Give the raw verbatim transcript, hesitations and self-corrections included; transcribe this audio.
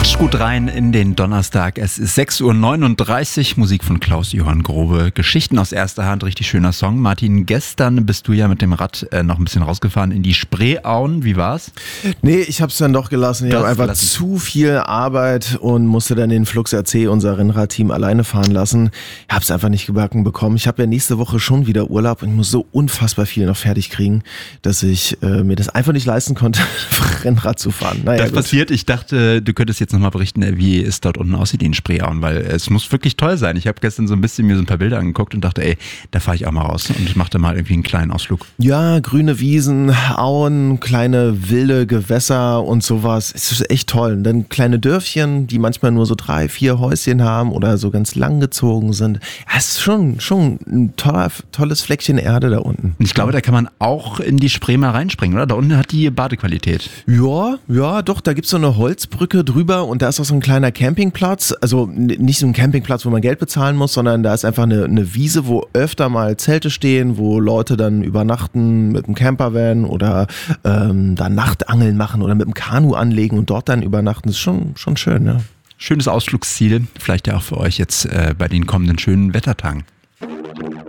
Rutscht gut rein in den Donnerstag. Es ist sechs Uhr neununddreißig, Musik von Klaus-Johann Grobe. Geschichten aus erster Hand, richtig schöner Song. Martin, gestern bist du ja mit dem Rad äh, noch ein bisschen rausgefahren in die Spreeauen. Wie war's? Nee, ich hab's dann doch gelassen. Ich habe einfach gelassen. zu viel Arbeit und musste dann den Flux R C, unser Rennradteam, alleine fahren lassen. Ich hab's einfach nicht gebacken bekommen. Ich habe ja nächste Woche schon wieder Urlaub und ich muss so unfassbar viel noch fertig kriegen, dass ich äh, mir das einfach nicht leisten konnte, Rennrad zu fahren. Naja, das gut. passiert. Ich dachte, du könntest jetzt nochmal berichten, wie es dort unten aussieht in Spreeauen, weil es muss wirklich toll sein. Ich habe gestern so ein bisschen mir so ein paar Bilder angeguckt und dachte, ey, da fahre ich auch mal raus und mache da mal irgendwie einen kleinen Ausflug. Ja, grüne Wiesen, Auen, kleine wilde Gewässer und sowas. Es ist echt toll. Und dann kleine Dörfchen, die manchmal nur so drei, vier Häuschen haben oder so ganz lang gezogen sind. Ja, es ist schon, schon ein toller, tolles Fleckchen Erde da unten. Ich glaube, da kann man auch in die Spree mal reinspringen, oder? Da unten hat die Badequalität. Ja, ja, doch, da gibt's so eine Holzbrücke drüber und da ist auch so ein kleiner Campingplatz. Also nicht so ein Campingplatz, wo man Geld bezahlen muss, sondern da ist einfach eine, eine Wiese, wo öfter mal Zelte stehen, wo Leute dann übernachten mit einem Campervan oder ähm, da Nachtangeln machen oder mit dem Kanu anlegen und dort dann übernachten. Das ist schon, schon schön, ja. Schönes Ausflugsziel, vielleicht ja auch für euch jetzt äh, bei den kommenden schönen Wettertagen.